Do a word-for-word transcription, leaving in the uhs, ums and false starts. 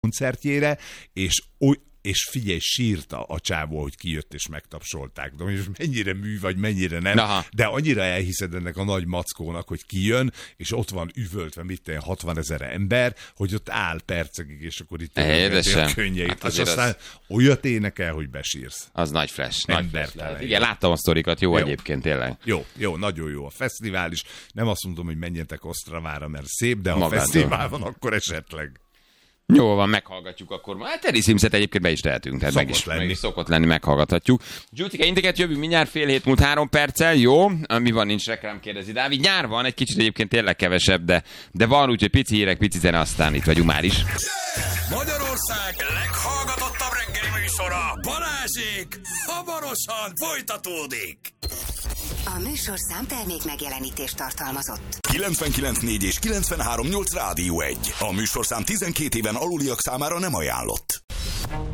koncertjére, és oly és figyelj, sírta a csávó, hogy kijött és megtapsolták. De most mennyire mű vagy, mennyire nem. Aha. De annyira elhiszed ennek a nagy mackónak, hogy kijön, és ott van üvöltve, mit tenni, hatvanezer ember, hogy ott áll percekig, és akkor itt a könnyeit. Hát és aztán az... olyat énekel, hogy besírsz. Az nagy flash. Nagy flash. Igen, láttam a sztorikat, jó, jó egyébként tényleg. Jó, jó, nagyon jó a fesztivál is. Nem azt mondom, hogy menjetek Osztravára, mert szép, de ha Magától. Fesztivál van, akkor esetleg. Jó van, meghallgatjuk akkor. Hát Teddy Simset egyébként be is tehetünk. Tehát meg is, meg is szokott lenni, meghallgathatjuk. Gyutike, inteket jövünk mindjárt fél hét múlt három perccel, jó? Mi van, nincs reklám, kérdezi Dávid. Nyár van, egy kicsit egyébként tényleg kevesebb, de, de van, úgyhogy pici hírek, pici zene, aztán itt vagyunk már is. Magyarország leghallgatottabb reggeli műsora, Balázsék, hamarosan folytatódik. A műsorszám termék megjelenítést tartalmazott. kilencvenkilenc négy és kilencvenhárom nyolc Rádió egy. A műsorszám tizenkét éven aluliak számára nem ajánlott.